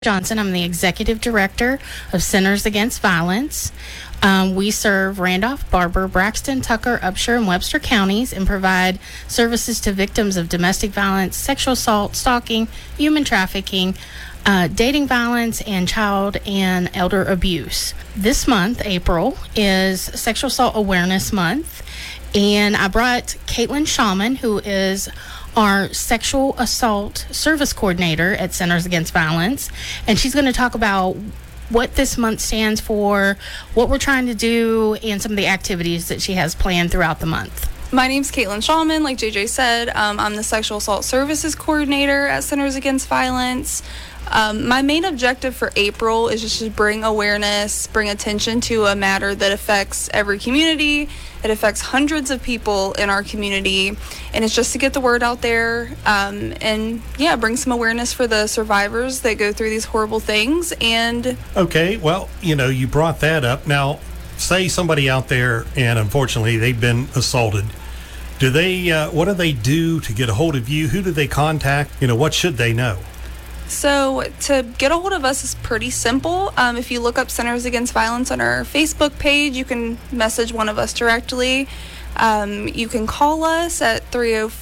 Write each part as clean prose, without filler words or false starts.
Johnson. I'm the executive director of Centers Against Violence. We serve Randolph, Barber, Braxton, Tucker, Upshur, and Webster counties and provide services to victims of domestic violence, sexual assault, stalking, human trafficking, dating violence, and child and elder abuse. This month, April, is Sexual Assault Awareness Month, and I brought Caitlin Shaman, who is our sexual assault service coordinator at Centers Against Violence, and she's going to talk about what this month stands for, what we're trying to do, and some of the activities that she has planned throughout the month. My name's Caitlin Shaman, like JJ said. I'm the sexual assault services coordinator at Centers Against Violence. My main objective for April is just to bring awareness, bring attention to a matter that affects every community. It affects hundreds of people in our community, and it's just to get the word out there and bring some awareness for the survivors that go through these horrible things. And okay, well, you brought that up. Now, say somebody out there and unfortunately they've been assaulted. Do they what do they do to get a hold of you? Who do they contact? What should they know? So to get a hold of us is pretty simple. If you look up Centers Against Violence on our Facebook page, you can message one of us directly. You can call us at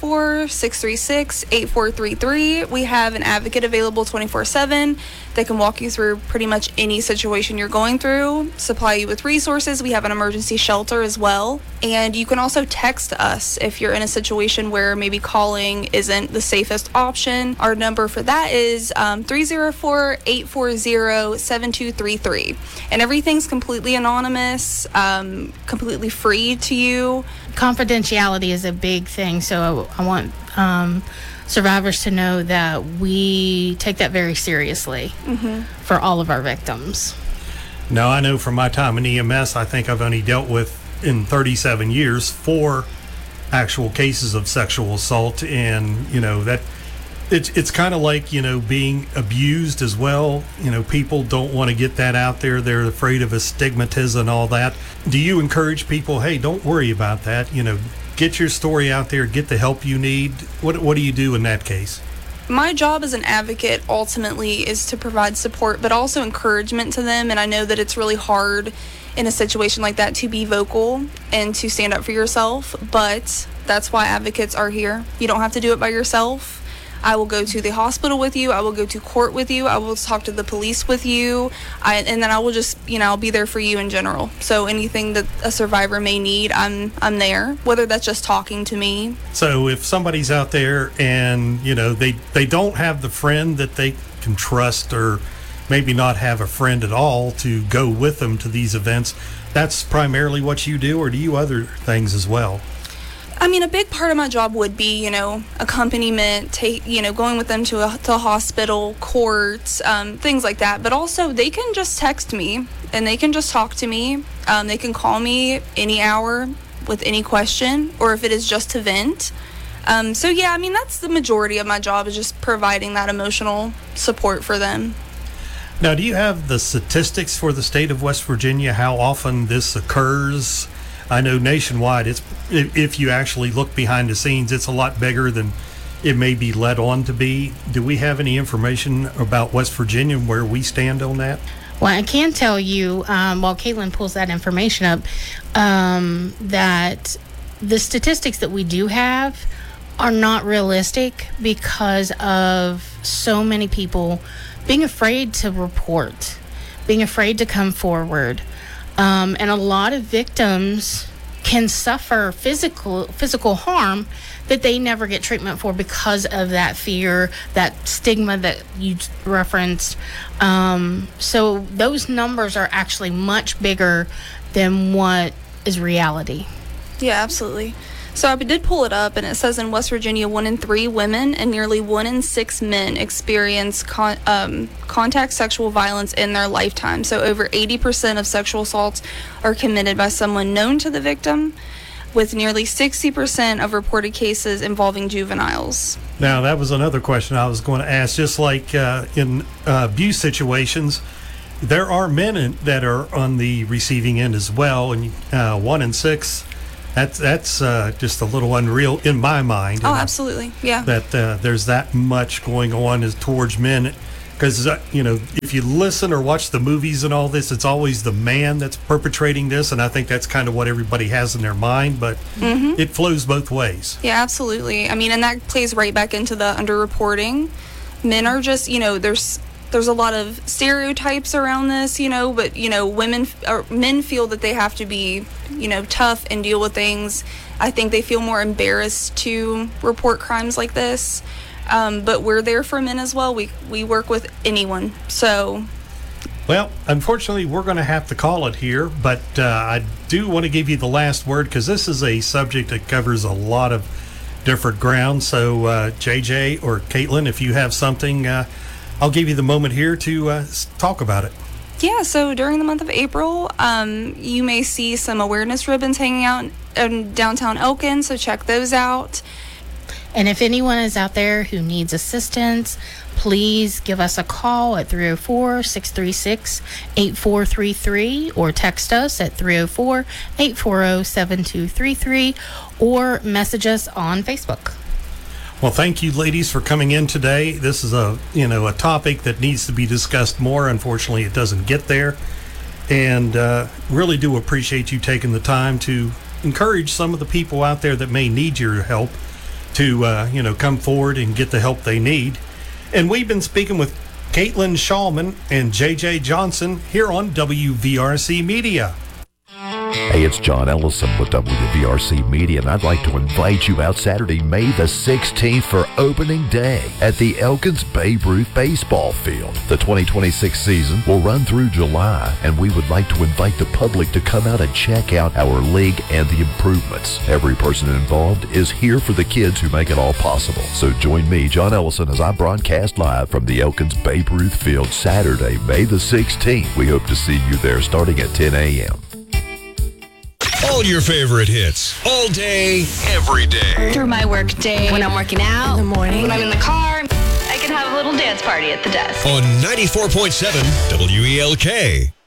304-636-8433. We have an advocate available 24/7 that can walk you through pretty much any situation you're going through, supply you with resources. We have an emergency shelter as well. And you can also text us if you're in a situation where maybe calling isn't the safest option. Our number for that is 304-840-7233. And everything's completely anonymous, completely free to you. Confidentiality is a big thing, so I want survivors to know that we take that very seriously for all of our victims. Now, I know from my time in EMS, I think I've only dealt with, in 37 years, 4 actual cases of sexual assault, and that it's kind of like being abused as well. People don't want to get that out there. They're afraid of a stigmatism and all that. Do you encourage people, hey, don't worry about that, get your story out there, get the help you need? What do you do in that case? My job as an advocate ultimately is to provide support, but also encouragement to them. And I know that it's really hard in a situation like that to be vocal and to stand up for yourself, but that's why advocates are here. You don't have to do it by yourself. I will go to the hospital with you. I will go to court with you. I will talk to the police with you. And then I will just, I'll be there for you in general. So anything that a survivor may need, I'm there, whether that's just talking to me. So if somebody's out there and, they don't have the friend that they can trust, or maybe not have a friend at all to go with them to these events, that's primarily what you do, or do you other things as well? I mean, a big part of my job would be, accompaniment, going with them to a hospital, courts, things like that. But also, they can just text me, and they can just talk to me. They can call me any hour with any question, or if it is just to vent. That's the majority of my job, is just providing that emotional support for them. Now, do you have the statistics for the state of West Virginia, how often this occurs? I know nationwide, if you actually look behind the scenes, it's a lot bigger than it may be led on to be. Do we have any information about West Virginia and where we stand on that? Well, I can tell you, while Caitlin pulls that information up, that the statistics that we do have are not realistic because of so many people being afraid to report, being afraid to come forward. And a lot of victims can suffer physical harm that they never get treatment for because of that fear, that stigma that you referenced. So those numbers are actually much bigger than what is reality. Yeah, absolutely. So I did pull it up, and it says in West Virginia, 1 in 3 women and nearly 1 in 6 men experience contact sexual violence in their lifetime. So over 80% of sexual assaults are committed by someone known to the victim, with nearly 60% of reported cases involving juveniles. Now, that was another question I was going to ask. Just like in abuse situations, there are men that are on the receiving end as well, and 1 in 6... That's just a little unreal in my mind. Oh, absolutely, yeah. That there's that much going on towards men Because, if you listen or watch the movies and all this, it's always the man that's perpetrating this. And I think that's kind of what everybody has in their mind. But it flows both ways. Yeah, absolutely. I mean, and that plays right back into the underreporting. Men are just, there's a lot of stereotypes around this, but, men feel that they have to be, tough and deal with things. I think they feel more embarrassed to report crimes like this. But we're there for men as well. We work with anyone. So, well, unfortunately, we're going to have to call it here. But I do want to give you the last word, because this is a subject that covers a lot of different ground. So, JJ or Caitlin, if you have something, I'll give you the moment here to talk about it. Yeah, so during the month of April, you may see some awareness ribbons hanging out in downtown Elkin, so check those out. And if anyone is out there who needs assistance, please give us a call at 304-636-8433 or text us at 304-840-7233 or message us on Facebook. Well, thank you, ladies, for coming in today. This is a topic that needs to be discussed more. Unfortunately, it doesn't get there. And really do appreciate you taking the time to encourage some of the people out there that may need your help to, come forward and get the help they need. And we've been speaking with Caitlin Shulman and JJ Johnson here on WVRC Media. Hey, it's John Ellison with WVRC Media, and I'd like to invite you out Saturday, May the 16th for opening day at the Elkins Babe Ruth Baseball Field. The 2026 season will run through July, and we would like to invite the public to come out and check out our league and the improvements. Every person involved is here for the kids who make it all possible. So join me, John Ellison, as I broadcast live from the Elkins Babe Ruth Field Saturday, May the 16th. We hope to see you there starting at 10 a.m. All your favorite hits, all day, every day. Through my work day, when I'm working out, in the morning, when I'm in the car, I can have a little dance party at the desk. On 94.7 WELK.